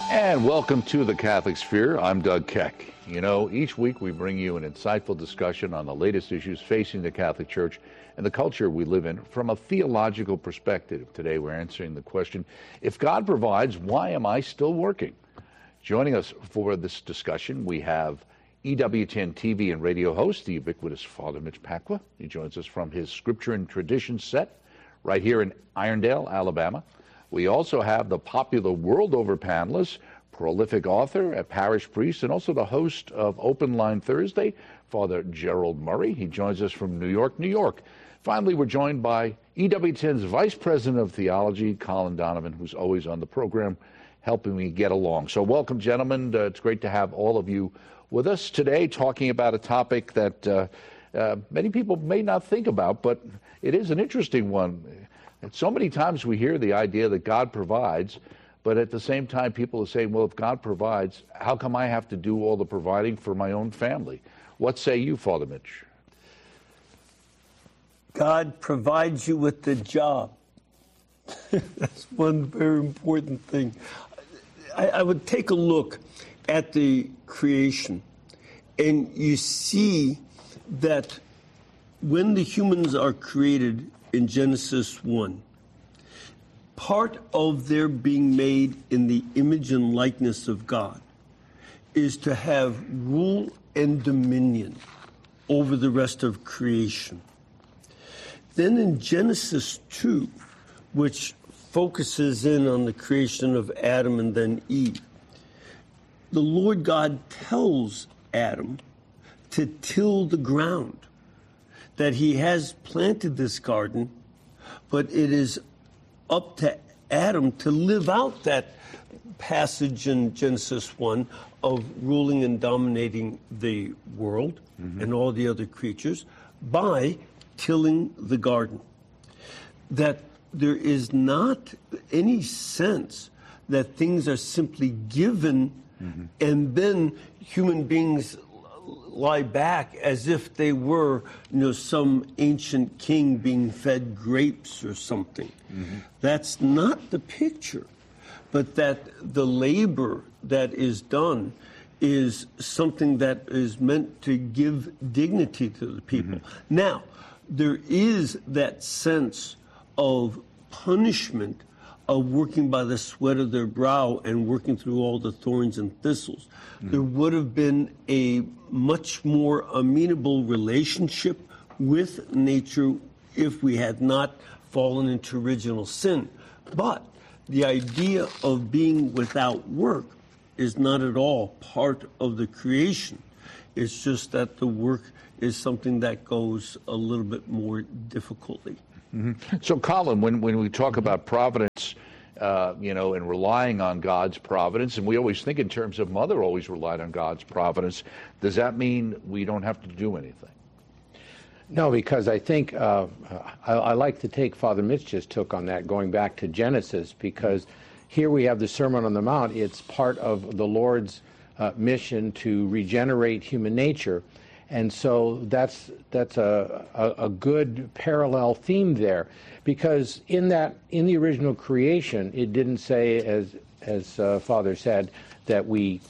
And welcome to the Catholic Sphere. I'm Doug Keck. You know, each week we bring you an insightful discussion on the latest issues facing the Catholic Church and the culture we live in from a theological perspective. Today we're answering the question, if God provides, why am I still working? Joining us for this discussion, we have EWTN TV and radio host, the ubiquitous Father Mitch Pacwa. He joins us from his Scripture and Tradition set right here in Irondale, Alabama. We also have the popular world over panelist, prolific author, a parish priest, and also the host of Open Line Thursday, Father Gerald Murray. He joins us from New York, New York. Finally, we're joined by EWTN's Vice President of Theology, Colin Donovan, who's always on the program helping me get along. So welcome, gentlemen. It's great to have all of you with us today talking about a topic that many people may not think about, but it is an interesting one. And so many times we hear the idea that God provides, but at the same time people are saying, well, if God provides, how come I have to do all the providing for my own family? What say you, Father Mitch? God provides you with the job. That's one very important thing. I would take a look at the creation, and you see that when the humans are created in Genesis 1, part of their being made in the image and likeness of God is to have rule and dominion over the rest of creation. Then in Genesis 2, which focuses in on the creation of Adam and then Eve, the Lord God tells Adam to till the ground, that he has planted this garden, but it is up to Adam to live out that passage in Genesis 1 of ruling and dominating the world and all the other creatures by tilling the garden. That there is not any sense that things are simply given and then human beings lie back as if they were, some ancient king being fed grapes or something. That's not the picture, but that the labor that is done is something that is meant to give dignity to the people. Now, there is that sense of punishment of working by the sweat of their brow and working through all the thorns and thistles. There would have been a much more amenable relationship with nature if we had not fallen into original sin. But the idea of being without work is not at all part of the creation. It's just that the work is something that goes a little bit more difficultly. So, Colin, when we talk about providence, and relying on God's providence, and we always think in terms of Mother always relied on God's providence, does that mean we don't have to do anything? No, because I think I like to take Father Mitch just took on that, going back to Genesis, because here we have the Sermon on the Mount. It's part of the Lord's mission to regenerate human nature. And so that's a good parallel theme there, because in the original creation, it didn't say, as Father said, that we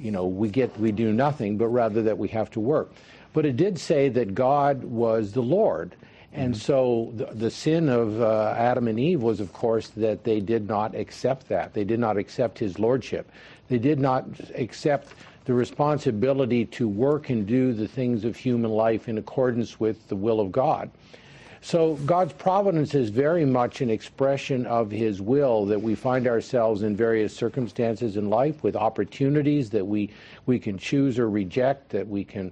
do nothing, but rather that we have to work. But it did say that God was the Lord, and so the sin of Adam and Eve was, of course, that they did not accept that. They did not accept His lordship. They did not accept the responsibility to work and do the things of human life in accordance with the will of God. So God's providence is very much an expression of His will, that we find ourselves in various circumstances in life with opportunities that we can choose or reject, that we can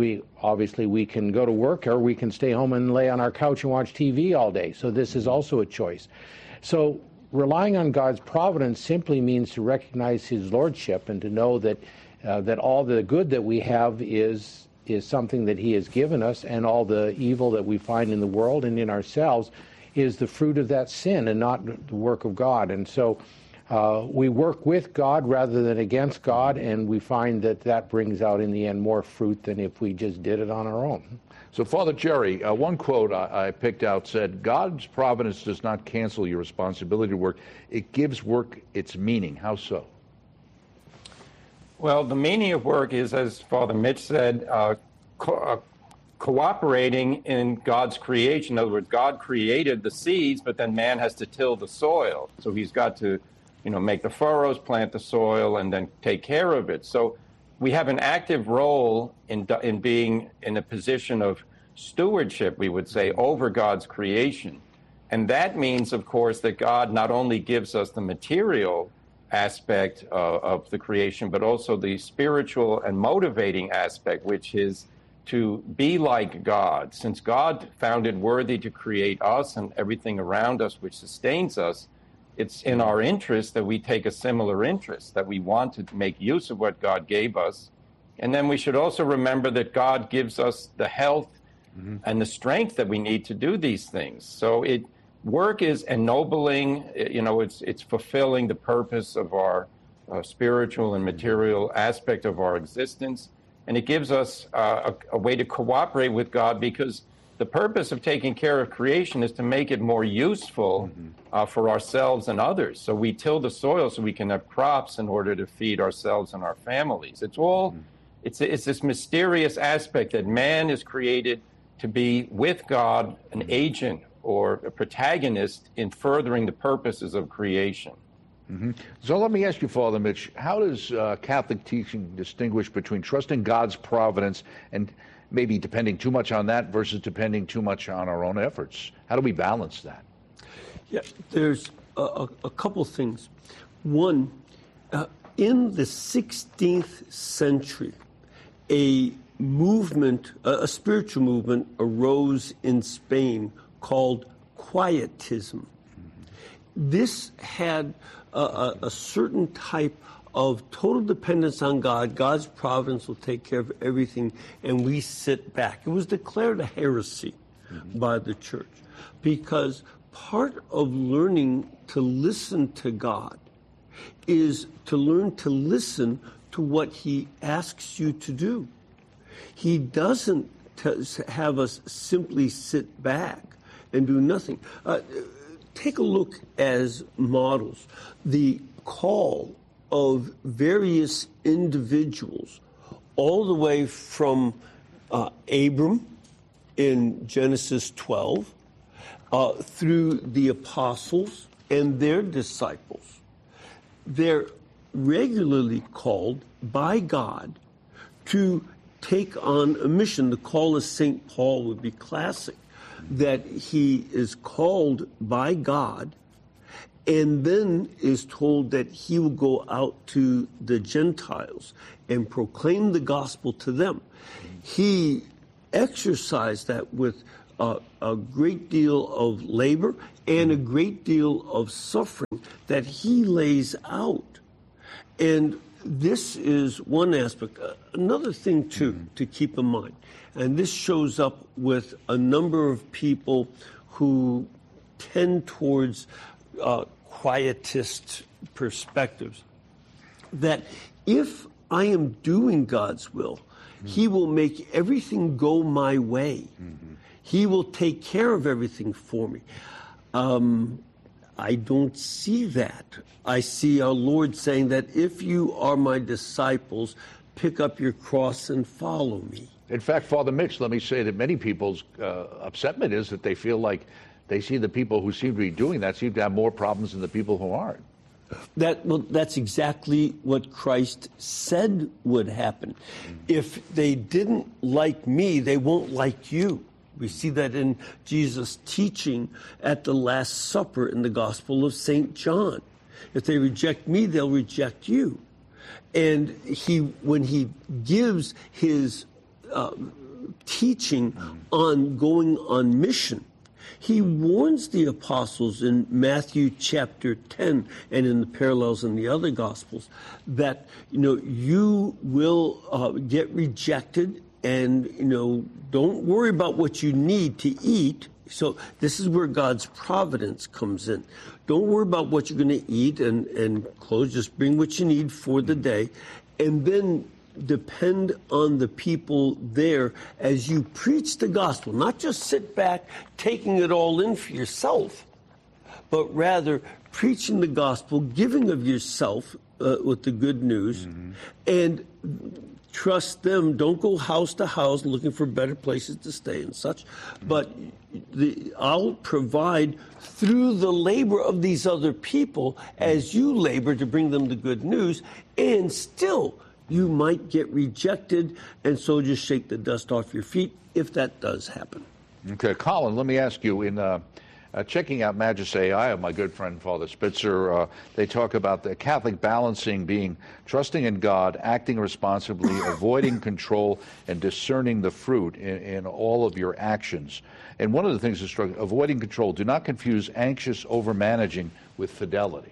go to work, or we can stay home and lay on our couch and watch TV all day. So this is also a choice. So relying on God's providence simply means to recognize His lordship and to know that all the good that we have is something that He has given us, and all the evil that we find in the world and in ourselves is the fruit of that sin and not the work of God. And so we work with God rather than against God, and we find that brings out in the end more fruit than if we just did it on our own. So, Father Jerry, one quote I picked out said, God's providence does not cancel your responsibility to work. It gives work its meaning. How so? Well, the meaning of work is, as Father Mitch said, cooperating in God's creation. In other words, God created the seeds, but then man has to till the soil. So he's got to, make the furrows, plant the soil, and then take care of it. So we have an active role in being in a position of stewardship, we would say, over God's creation. And that means, of course, that God not only gives us the material aspect of the creation, but also the spiritual and motivating aspect, which is to be like God. Since God found it worthy to create us and everything around us which sustains us, it's in our interest that we take a similar interest, that we want to make use of what God gave us. And then we should also remember that God gives us the health and the strength that we need to do these things. So work is ennobling, it's fulfilling the purpose of our spiritual and material aspect of our existence. And it gives us a way to cooperate with God, because the purpose of taking care of creation is to make it more useful for ourselves and others. So we till the soil so we can have crops in order to feed ourselves and our families. It's this mysterious aspect that man is created to be with God, an agent or a protagonist in furthering the purposes of creation. So let me ask you, Father Mitch, how does Catholic teaching distinguish between trusting God's providence and maybe depending too much on that versus depending too much on our own efforts? How do we balance that? Yeah, there's a couple things. One, in the 16th century, a spiritual movement arose in Spain called Quietism. This had a certain type of total dependence on God. God's providence will take care of everything, and we sit back. It was declared a heresy by the church, because part of learning to listen to God is to learn to listen to what he asks you to do. He doesn't have us simply sit back and do nothing. Take a look as models. The call of various individuals, all the way from Abram in Genesis 12, through the apostles and their disciples. They're regularly called by God to take on a mission. The call of St. Paul would be classic, that he is called by God and then is told that he will go out to the Gentiles and proclaim the gospel to them. He exercised that with a great deal of labor and a great deal of suffering that he lays out. And this is one aspect. Another thing, too, to keep in mind, and this shows up with a number of people who tend towards quietist perspectives, that if I am doing God's will, he will make everything go my way. He will take care of everything for me. I don't see that. I see our Lord saying that if you are my disciples, pick up your cross and follow me. In fact, Father Mitch, let me say that many people's upsetment is that they feel like they see the people who seem to be doing that seem to have more problems than the people who aren't. That's exactly what Christ said would happen. If they didn't like me, they won't like you. We see that in Jesus' teaching at the Last Supper in the Gospel of St. John. If they reject me, they'll reject you. And when he gives his teaching on going on mission, he warns the apostles in Matthew chapter 10 and in the parallels in the other Gospels that, you will get rejected, and, don't worry about what you need to eat. So this is where God's providence comes in. Don't worry about what you're going to eat and clothes. Just bring what you need for the day. And then depend on the people there as you preach the gospel. Not just sit back taking it all in for yourself, but rather preaching the gospel, giving of yourself with the good news, and trust them. Don't go house to house looking for better places to stay and such, but I'll provide through the labor of these other people as you labor to bring them the good news, and still you might get rejected, and so just shake the dust off your feet if that does happen. Okay, Colin, let me ask you, in checking out Magis AI of my good friend Father Spitzer, they talk about the Catholic balancing being trusting in God, acting responsibly, avoiding control, and discerning the fruit in all of your actions. And one of the things is avoiding control. Do not confuse anxious overmanaging with fidelity.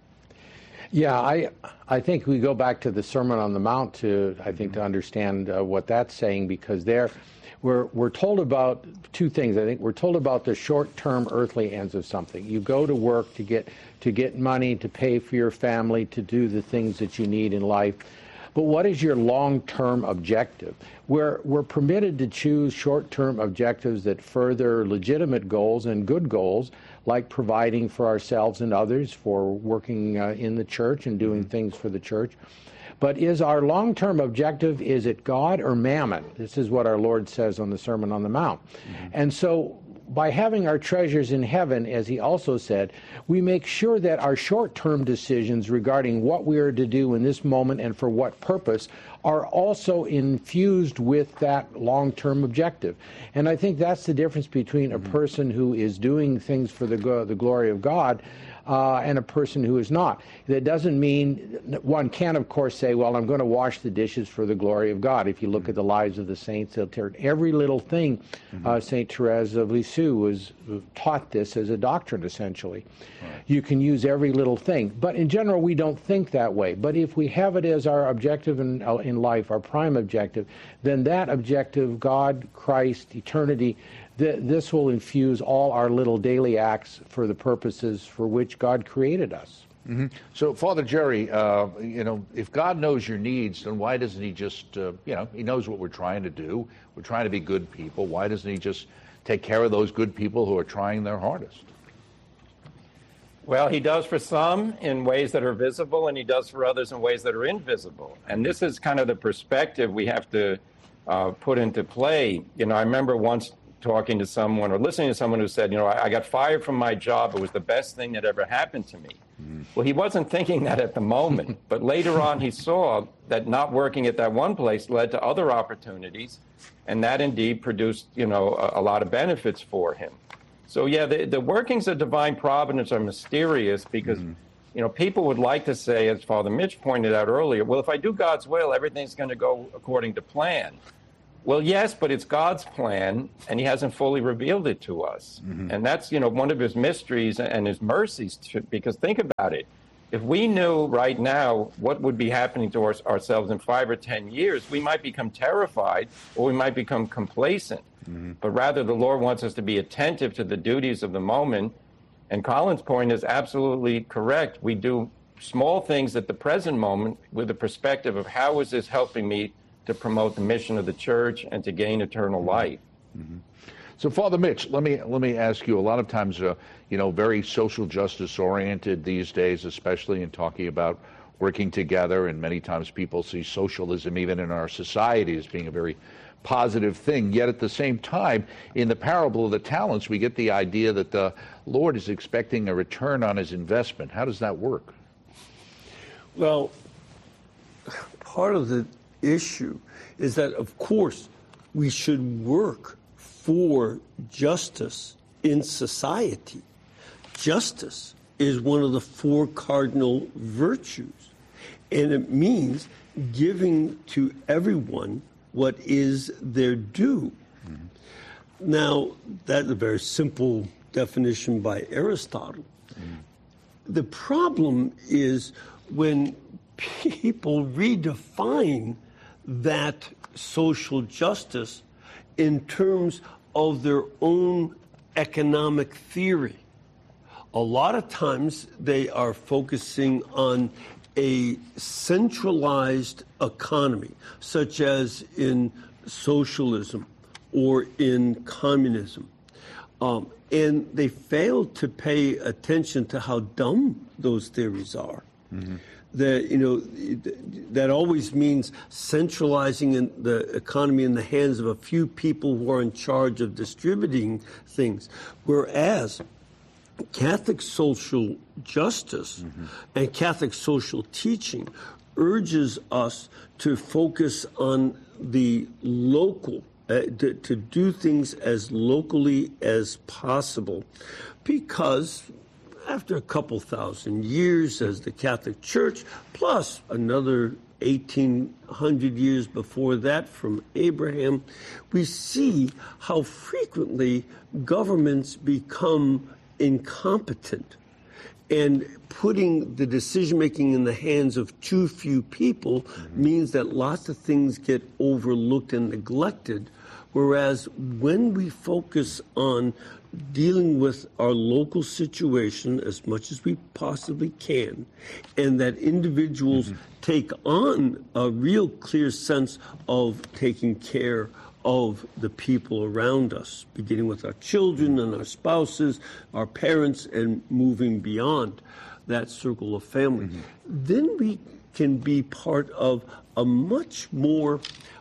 Yeah, I think we go back to the Sermon on the Mount to understand what that's saying, because there we're told about two things. I think we're told about the short-term earthly ends of something. You go to work to get money, to pay for your family, to do the things that you need in life. But what is your long-term objective? We're permitted to choose short-term objectives that further legitimate goals and good goals, like providing for ourselves and others, for working in the church and doing things for the church. But is our long-term objective, is it God or mammon? This is what our Lord says on the Sermon on the Mount. And so by having our treasures in heaven, as he also said, we make sure that our short-term decisions regarding what we are to do in this moment and for what purpose are also infused with that long-term objective. And I think that's the difference between a person who is doing things for the glory of God and a person who is not. That doesn't mean, one can of course say, well, I'm going to wash the dishes for the glory of God. If you look at the lives of the saints, they'll turn every little thing. St. Therese of Lisieux was taught this as a doctrine, essentially. You can use every little thing. But in general, we don't think that way. But if we have it as our objective in life, our prime objective, then that objective, God, Christ, eternity, this will infuse all our little daily acts for the purposes for which God created us. So, Father Jerry, if God knows your needs, then why doesn't he just, he knows what we're trying to do. We're trying to be good people. Why doesn't he just take care of those good people who are trying their hardest? Well, he does for some in ways that are visible, and he does for others in ways that are invisible. And this is kind of the perspective we have to put into play. I remember once talking to someone or listening to someone who said, I got fired from my job. It was the best thing that ever happened to me. Well, he wasn't thinking that at the moment, but later on he saw that not working at that one place led to other opportunities, and that indeed produced, a lot of benefits for him. So, yeah, the workings of divine providence are mysterious because, people would like to say, as Father Mitch pointed out earlier, well, if I do God's will, everything's going to go according to plan. Well, yes, but it's God's plan, and he hasn't fully revealed it to us. And that's, one of his mysteries and his mercies, because think about it. If we knew right now what would be happening to ourselves in 5 or 10 years, we might become terrified or we might become complacent. But rather, the Lord wants us to be attentive to the duties of the moment. And Colin's point is absolutely correct. We do small things at the present moment with the perspective of how is this helping me to promote the mission of the church and to gain eternal life. So, Father Mitch, let me ask you. A lot of times, very social justice oriented these days, especially in talking about working together, and many times people see socialism even in our society as being a very positive thing. Yet at the same time, in the parable of the talents, we get the idea that the Lord is expecting a return on his investment. How does that work? Well, part of the issue is that, of course, we should work for justice in society. Justice is one of the 4 cardinal virtues, and it means giving to everyone what is their due. Now, that's a very simple definition by Aristotle. The problem is when people redefine that social justice in terms of their own economic theory. A lot of times they are focusing on a centralized economy, such as in socialism or in communism. And they fail to pay attention to how dumb those theories are. Mm-hmm. That always means centralizing the economy in the hands of a few people who are in charge of distributing things, whereas Catholic social justice and Catholic social teaching urges us to focus on the local, to do things as locally as possible, because after a couple thousand years as the Catholic Church, plus another 1,800 years before that from Abraham, we see how frequently governments become incompetent, and putting the decision-making in the hands of too few people means that lots of things get overlooked and neglected, whereas when we focus on dealing with our local situation as much as we possibly can, and that individuals take on a real clear sense of taking care of the people around us, beginning with our children and our spouses, our parents, and moving beyond that circle of family, then we can be part of a much more,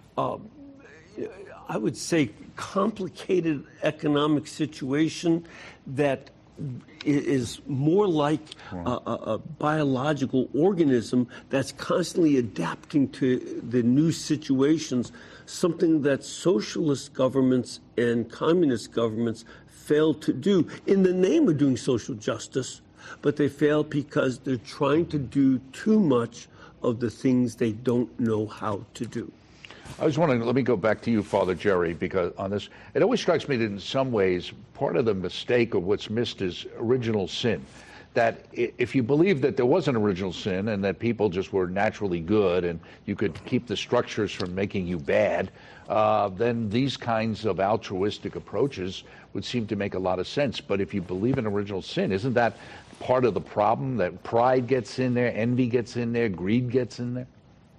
I would say, complicated economic situation that is more like a biological organism that's constantly adapting to the new situations, something that socialist governments and communist governments fail to do in the name of doing social justice, but they fail because they're trying to do too much of the things they don't know how to do. I was wondering, let me go back to you, Father Jerry, because on this, it always strikes me that in some ways, part of the mistake of what's missed is original sin. That if you believe that there was an original sin and that people just were naturally good and you could keep the structures from making you bad, then these kinds of altruistic approaches would seem to make a lot of sense. But if you believe in original sin, isn't that part of the problem, that pride gets in there, envy gets in there, greed gets in there?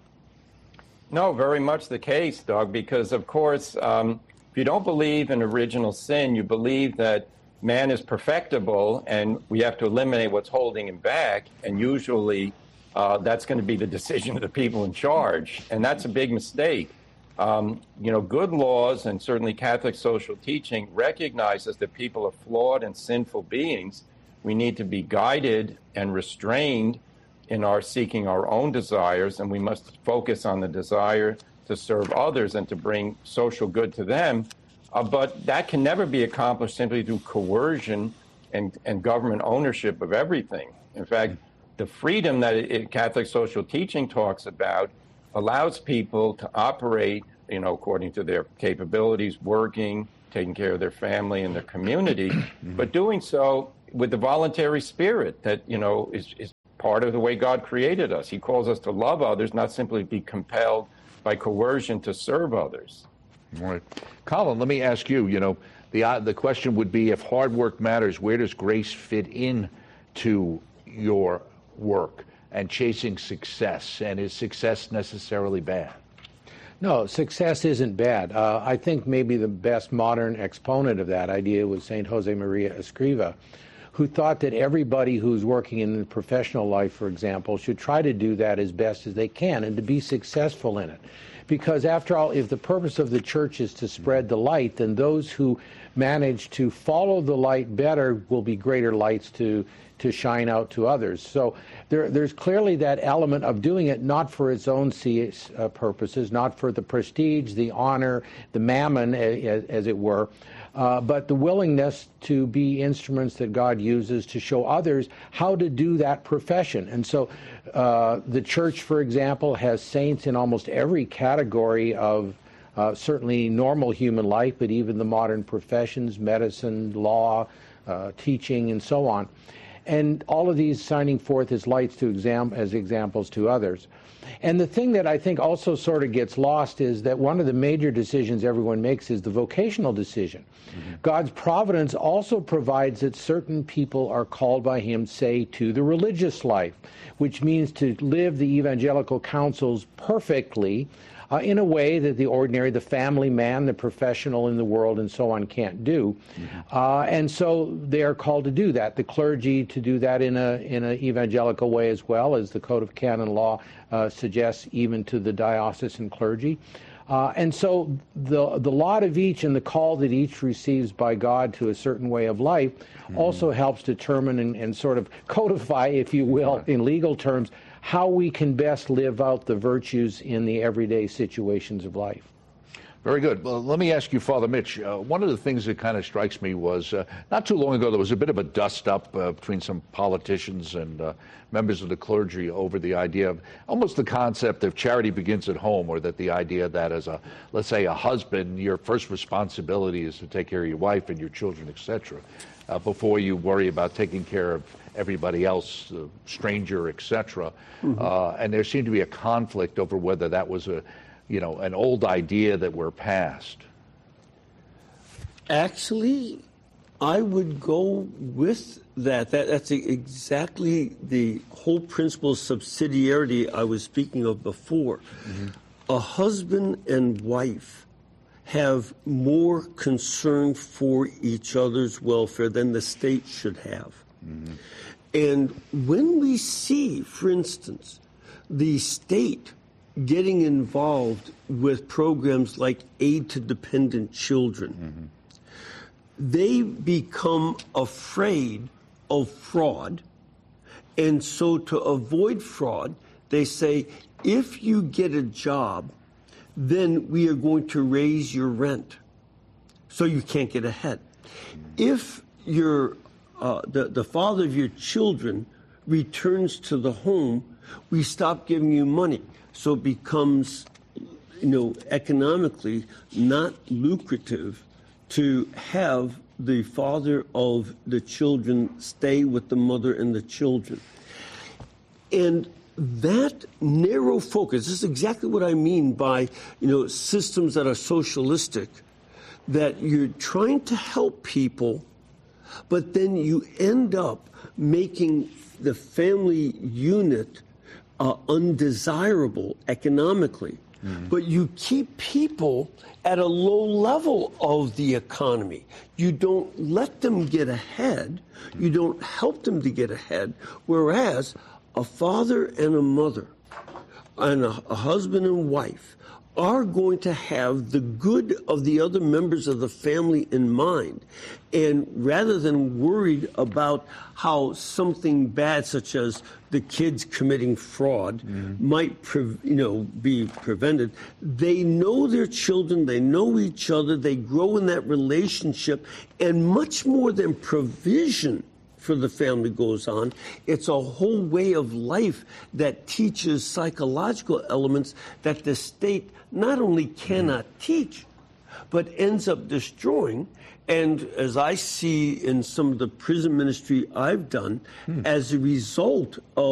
No, very much the case, Doug, because, of course, if you don't believe in original sin, you believe that man is perfectible and we have to eliminate what's holding him back, and usually that's going to be the decision of the people in charge, and that's a big mistake. Good laws and certainly Catholic social teaching recognizes that people are flawed and sinful beings. We need to be guided and restrained in our seeking our own desires, and we must focus on the desire to serve others and to bring social good to them. But that can never be accomplished simply through coercion and government ownership of everything. In fact, the freedom that Catholic social teaching talks about allows people to operate, according to their capabilities, working, taking care of their family and their community, but doing so with the voluntary spirit that, is part of the way God created us. He calls us to love others, not simply be compelled by coercion to serve others. All right. Colin, let me ask you, the question would be, if hard work matters, where does grace fit in to your work and chasing success? And is success necessarily bad? No, success isn't bad. I think maybe the best modern exponent of that idea was St. Jose Maria Escriva, who thought that everybody who's working in the professional life, for example, should try to do that as best as they can and to be successful in it. Because after all, if the purpose of the church is to spread the light, then those who manage to follow the light better will be greater lights to shine out to others. So there's clearly that element of doing it not for its own purposes, not for the prestige, the honor, the mammon, as it were, but the willingness to be instruments that God uses to show others how to do that profession. And so the church, for example, has saints in almost every category of certainly normal human life, but even the modern professions, medicine, law, teaching, and so on. And all of these shining forth as lights as examples to others. And the thing that I think also sort of gets lost is that one of the major decisions everyone makes is the vocational decision. Mm-hmm. God's providence also provides that certain people are called by Him, say, to the religious life, which means to live the evangelical counsels perfectly, in a way that the ordinary, the family man, the professional in the world, and so on can't do. And so they are called to do that. The clergy to do that in an evangelical way as well, as the Code of Canon Law suggests, even to the diocesan clergy. And so the lot of each and the call that each receives by God to a certain way of life also helps determine and sort of codify, if you will, in legal terms, how we can best live out the virtues in the everyday situations of life. Very good. Well, let me ask you, Father Mitch, one of the things that kind of strikes me was not too long ago there was a bit of a dust-up between some politicians and members of the clergy over the idea of almost the concept of charity begins at home, or that the idea that as a, let's say, a husband, your first responsibility is to take care of your wife and your children, etc., before you worry about taking care of everybody else, stranger, etc. And there seemed to be a conflict over whether that was an old idea that we're past. Actually, I would go with that. That's exactly the whole principle of subsidiarity I was speaking of before. A husband and wife have more concern for each other's welfare than the state should have. And when we see, for instance, the state getting involved with programs like aid to dependent children, they become afraid of fraud. And so to avoid fraud, they say, if you get a job, then we are going to raise your rent so you can't get ahead. If your the father of your children returns to the home, we stop giving you money. So it becomes, economically not lucrative to have the father of the children stay with the mother and the children. And that narrow focus, this is exactly what I mean by, systems that are socialistic, that you're trying to help people, but then you end up making the family unit undesirable economically. But you keep people at a low level of the economy. You don't let them get ahead. You don't help them to get ahead. Whereas a father and a mother and a husband and wife are going to have the good of the other members of the family in mind. And rather than worried about how something bad, such as the kids committing fraud, might be prevented, they know their children, they know each other, they grow in that relationship, and much more than provision for the family goes on, it's a whole way of life that teaches psychological elements that the state not only cannot teach, but ends up destroying. And as I see in some of the prison ministry I've done, as a result of